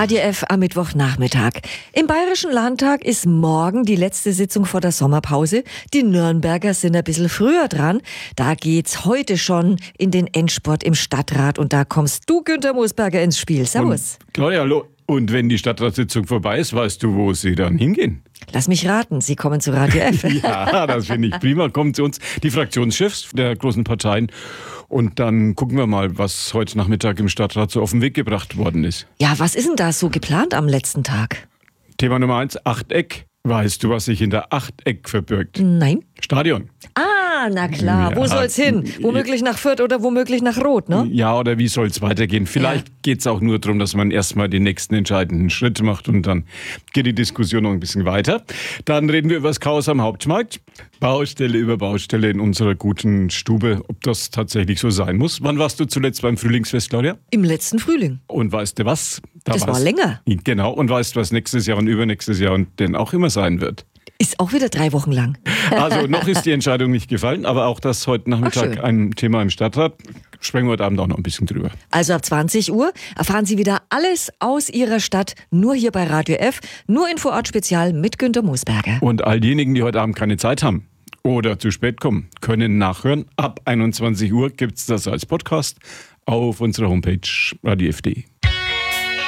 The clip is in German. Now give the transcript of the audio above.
Radio F am Mittwochnachmittag. Im Bayerischen Landtag ist morgen die letzte Sitzung vor der Sommerpause. Die Nürnberger sind ein bisschen früher dran. Da geht's heute schon in den Endspurt im Stadtrat. Und da kommst du, Günther Moosberger, ins Spiel. Servus. Claudia, hallo. Und wenn die Stadtratssitzung vorbei ist, weißt du, wo sie dann hingehen? Lass mich raten, Sie kommen zu Radio F. Ja, das finde ich prima. Kommen zu uns die Fraktionschefs der großen Parteien. Und dann gucken wir mal, was heute Nachmittag im Stadtrat so auf den Weg gebracht worden ist. Ja, was ist denn da so geplant am letzten Tag? Thema Nummer 1, Achteck. Weißt du, was sich hinter Achteck verbirgt? Nein. Stadion. Ah, na klar. Ja. Wo soll's hin? Womöglich nach Fürth oder womöglich nach Rot, ne? Ja, oder wie soll es weitergehen? Vielleicht geht's auch nur darum, dass man erstmal den nächsten entscheidenden Schritt macht und dann geht die Diskussion noch ein bisschen weiter. Dann reden wir über das Chaos am Hauptmarkt. Baustelle über Baustelle in unserer guten Stube. Ob das tatsächlich so sein muss. Wann warst du zuletzt beim Frühlingsfest, Claudia? Im letzten Frühling. Und weißt du was? Das war länger. Genau. Und weißt du, was nächstes Jahr und übernächstes Jahr und dann auch immer sein wird? Ist auch wieder 3 Wochen lang. Also noch ist die Entscheidung nicht gefallen, aber auch das heute Nachmittag ein Thema im Stadtrat. Sprechen wir heute Abend auch noch ein bisschen drüber. Also ab 20 Uhr erfahren Sie wieder alles aus Ihrer Stadt, nur hier bei Radio F, nur in Vorort Spezial mit Günther Moosberger. Und all diejenigen, die heute Abend keine Zeit haben oder zu spät kommen, können nachhören. Ab 21 Uhr gibt es das als Podcast auf unserer Homepage radiof.de.